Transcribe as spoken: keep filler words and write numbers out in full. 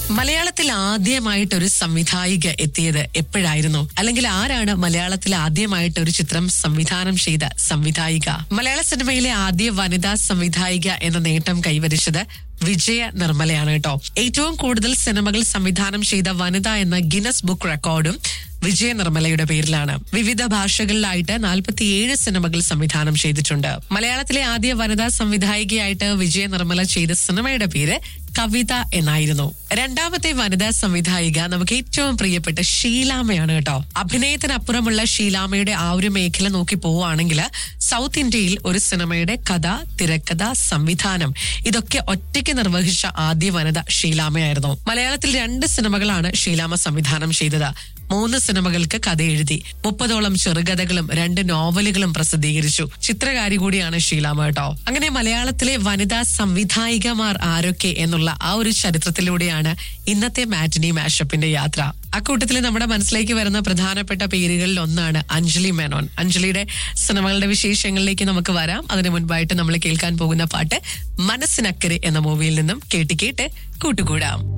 മലയാളത്തിൽ ആദ്യമായിട്ട് ഒരു സംവിധായിക എത്തിയത് എപ്പോഴായിരുന്നു? അല്ലെങ്കിൽ ആരാണ് മലയാളത്തിൽ ആദ്യമായിട്ട് ഒരു ചിത്രം സംവിധാനം ചെയ്ത സംവിധായിക? മലയാള സിനിമയിലെ ആദ്യ വനിതാ സംവിധായിക എന്ന നേട്ടം കൈവരിച്ചത് വിജയ നിർമ്മലയാണ് കേട്ടോ. ഏറ്റവും കൂടുതൽ സിനിമകൾ സംവിധാനം ചെയ്ത വനിത എന്ന ഗിന്നസ് ബുക്ക് റെക്കോർഡും വിജയ നിർമ്മലയുടെ പേരിലാണ്. വിവിധ ഭാഷകളിലായിട്ട് നാൽപ്പത്തിയേഴ് സിനിമകൾ സംവിധാനം ചെയ്തിട്ടുണ്ട്. മലയാളത്തിലെ ആദ്യ വനിതാ സംവിധായികയായിട്ട് വിജയ നിർമ്മല ചെയ്ത സിനിമയുടെ പേര് കവിത എന്നായിരുന്നു. രണ്ടാമത്തെ വനിതാ സംവിധായിക നമുക്ക് ഏറ്റവും പ്രിയപ്പെട്ട ഷീലാമ്മയാണ് കേട്ടോ. അഭിനയത്തിനപ്പുറമുള്ള ഷീലാമ്മയുടെ ആ ഒരു മേഖല നോക്കി പോവുകയാണെങ്കിൽ സൗത്ത് ഇന്ത്യയിൽ ഒരു സിനിമയുടെ കഥ, തിരക്കഥ, സംവിധാനം ഇതൊക്കെ ഒറ്റയ്ക്ക് നിർവഹിച്ച ആദ്യ വനിത ഷീലാമ്മയായിരുന്നു. മലയാളത്തിൽ രണ്ട് സിനിമകളാണ് ഷീലാമ്മ സംവിധാനം ചെയ്തത്. മൂന്ന് സിനിമകൾക്ക് കഥ എഴുതി. മുപ്പതോളം ചെറുകഥകളും രണ്ട് നോവലുകളും പ്രസിദ്ധീകരിച്ചു. ചിത്രകാരി കൂടിയാണ് ഷീലാമ്മ കേട്ടോ. അങ്ങനെ മലയാളത്തിലെ വനിതാ സംവിധായികമാർ ആരൊക്കെ എന്നുള്ള ആ ഒരു ചരിത്രത്തിലൂടെയാണ് ഇന്നത്തെ മാറ്റിനി മാഷപ്പിന്റെ യാത്ര. അക്കൂട്ടത്തിൽ നമ്മുടെ മനസ്സിലേക്ക് വരുന്ന പ്രധാനപ്പെട്ട പേരുകളിൽ ഒന്നാണ് അഞ്ജലി മേനോൻ. അഞ്ജലിയുടെ സിനിമകളുടെ വിശേഷങ്ങളിലേക്ക് നമുക്ക് വരാം. അതിനു മുൻപായിട്ട് നമ്മൾ കേൾക്കാൻ പോകുന്ന പാട്ട് മനസ്സിനക്കരെ എന്ന മൂവിയിൽ നിന്നും കേട്ട് കേട്ട് കൂട്ടുകൂടാം.